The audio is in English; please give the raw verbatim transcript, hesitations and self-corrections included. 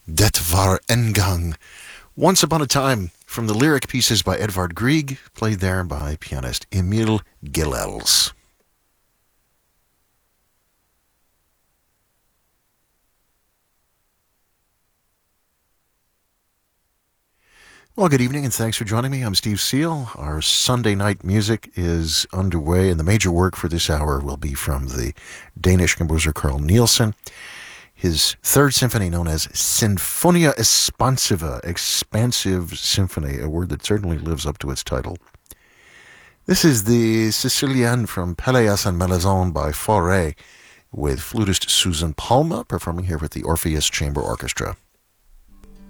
Det var en gang. Once Upon a Time, from the lyric pieces by Edvard Grieg, played there by pianist Emil Gilels. Well, good evening, and thanks for joining me. I'm Steve Seal. Our Sunday night music is underway, and the major work for this hour will be from the Danish composer Carl Nielsen. His third symphony, known as Sinfonia Espansiva, expansive symphony, a word that certainly lives up to its title. This is the Sicilienne from Pelléas and Mélisande by Fauré, with flutist Susan Palma performing here with the Orpheus Chamber Orchestra.